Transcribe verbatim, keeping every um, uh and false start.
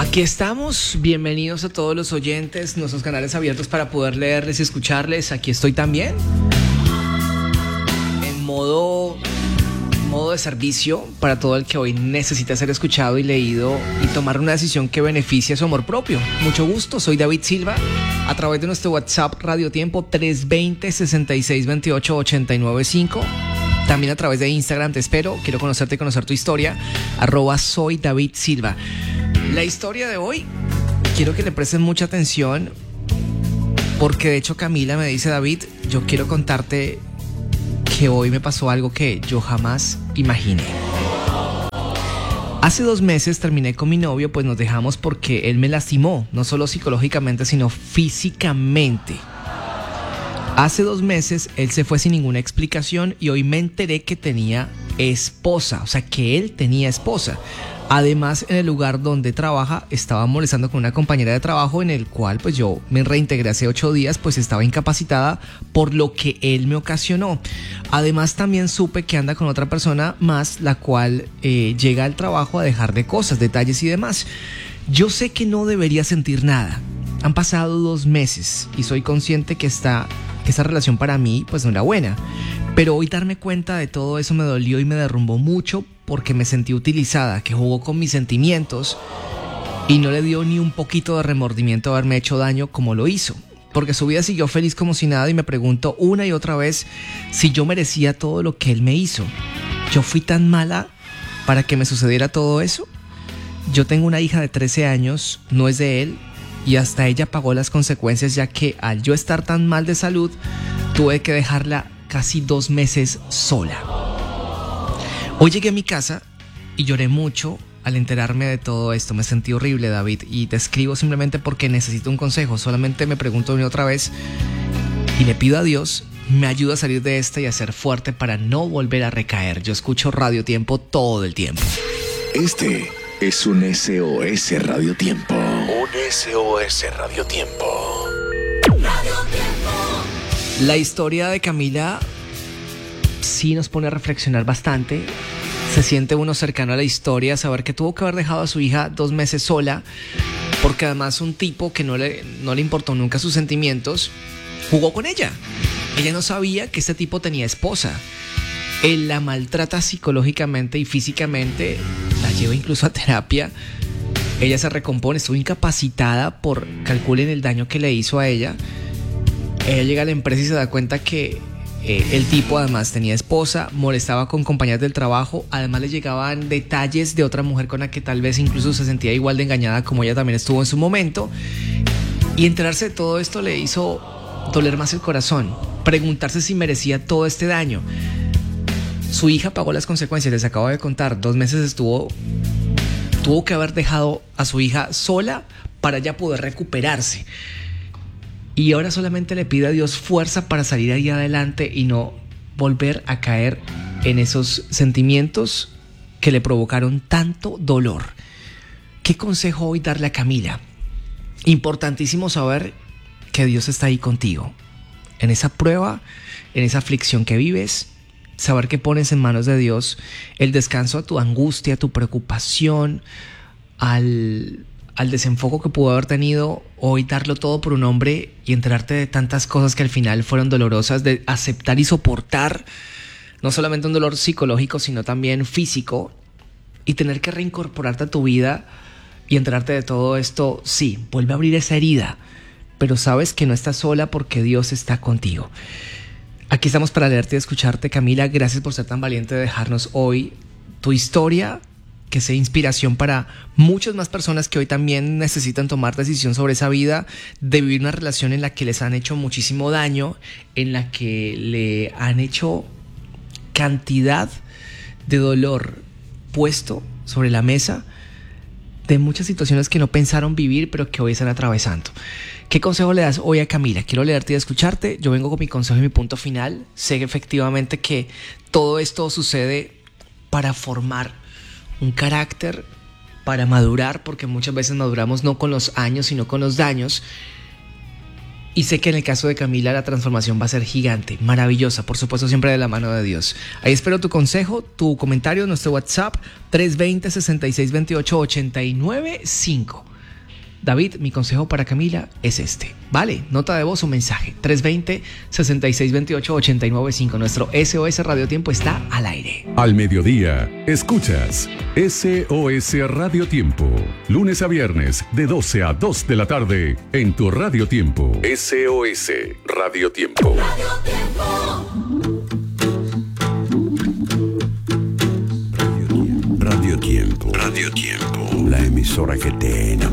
Aquí estamos, bienvenidos a todos los oyentes, nuestros canales abiertos para poder leerles y escucharles. Aquí estoy también, en modo, modo de servicio para todo el que hoy necesita ser escuchado y leído y tomar una decisión que beneficie su amor propio. Mucho gusto, soy David Silva, a través de nuestro WhatsApp Radio Tiempo tres dos cero, seis seis dos ocho, ocho nueve cinco. También a través de Instagram te espero, quiero conocerte y conocer tu historia, arroba soy David Silva. La historia de hoy, quiero que le presten mucha atención porque de hecho Camila me dice: David, yo quiero contarte que hoy me pasó algo que yo jamás imaginé. Hace dos meses terminé con mi novio, pues nos dejamos porque él me lastimó, no solo psicológicamente sino físicamente. Hace dos meses él se fue sin ninguna explicación y hoy me enteré que tenía esposa, o sea que él tenía esposa. Además, en el lugar donde trabaja estaba molestando con una compañera de trabajo en el cual pues yo me reintegré hace ocho días, pues estaba incapacitada por lo que él me ocasionó. Además, también supe que anda con otra persona más, la cual eh, llega al trabajo a dejarle cosas, detalles y demás. Yo sé que no debería sentir nada. Han pasado dos meses y soy consciente que esta, que esta relación para mí pues no era buena. Pero hoy darme cuenta de todo eso me dolió y me derrumbó mucho porque me sentí utilizada, que jugó con mis sentimientos y no le dio ni un poquito de remordimiento de haberme hecho daño como lo hizo. Porque su vida siguió feliz como si nada y me pregunto una y otra vez si yo merecía todo lo que él me hizo. ¿Yo fui tan mala para que me sucediera todo eso? Yo tengo una hija de trece años, no es de él, y hasta ella pagó las consecuencias, ya que al yo estar tan mal de salud tuve que dejarla casi dos meses sola. Hoy llegué a mi casa y lloré mucho al enterarme de todo esto. Me sentí horrible, David, y te escribo simplemente porque necesito un consejo. Solamente me pregunto una y otra vez y le pido a Dios me ayude a salir de esta y a ser fuerte para no volver a recaer. Yo escucho Radio Tiempo todo el tiempo. Este es un S O S Radio Tiempo. Un S O S Radio Tiempo. Radio Tiempo. La historia de Camila sí nos pone a reflexionar bastante. Se siente uno cercano a la historia, saber que tuvo que haber dejado a su hija dos meses sola, porque además un tipo que no le, no le importó nunca sus sentimientos, jugó con ella. Ella no sabía que este tipo tenía esposa. Él la maltrata psicológicamente y físicamente, la lleva incluso a terapia. Ella se recompone, estuvo incapacitada por, calculen el daño que le hizo a ella. Ella llega a la empresa y se da cuenta que eh, el tipo además tenía esposa, molestaba con compañeras del trabajo, además le llegaban detalles de otra mujer con la que tal vez incluso se sentía igual de engañada como ella también estuvo en su momento. Y enterarse de todo esto le hizo doler más el corazón, preguntarse si merecía todo este daño. Su hija pagó las consecuencias, les acabo de contar, dos meses estuvo, tuvo que haber dejado a su hija sola para ya poder recuperarse. Y ahora solamente le pide a Dios fuerza para salir ahí adelante y no volver a caer en esos sentimientos que le provocaron tanto dolor. ¿Qué consejo hoy darle a Camila? Importantísimo saber que Dios está ahí contigo. En esa prueba, en esa aflicción que vives, saber que pones en manos de Dios el descanso a tu angustia, a tu preocupación, al... al desenfoco que pudo haber tenido, hoy darlo todo por un hombre y enterarte de tantas cosas que al final fueron dolorosas, de aceptar y soportar no solamente un dolor psicológico sino también físico, y tener que reincorporarte a tu vida y enterarte de todo esto. Sí, vuelve a abrir esa herida, pero sabes que no estás sola porque Dios está contigo. Aquí estamos para leerte y escucharte, Camila. Gracias por ser tan valiente de dejarnos hoy tu historia, que sea inspiración para muchas más personas que hoy también necesitan tomar decisión sobre esa vida, de vivir una relación en la que les han hecho muchísimo daño, en la que le han hecho cantidad de dolor puesto sobre la mesa, de muchas situaciones que no pensaron vivir pero que hoy están atravesando. ¿Qué consejo le das hoy a Camila? Quiero leerte y escucharte. Yo vengo con mi consejo y mi punto final. Sé efectivamente que todo esto sucede para formar un carácter, para madurar, porque muchas veces maduramos no con los años, sino con los daños. Y sé que en el caso de Camila la transformación va a ser gigante, maravillosa, por supuesto siempre de la mano de Dios. Ahí espero tu consejo, tu comentario en nuestro WhatsApp tres dos cero, seis seis dos ocho, ocho nueve cinco. David, mi consejo para Camila es este. Vale, nota de voz o mensaje. tres dos cero, seis seis dos ocho, ocho nueve cinco. Nuestro S O S Radio Tiempo está al aire. Al mediodía, escuchas S O S Radio Tiempo. Lunes a viernes, de doce a dos de la tarde, en tu Radio Tiempo. S O S Radio Tiempo. Radio Tiempo. Radio Tiempo. Radio Tiempo. La emisora que te enamora.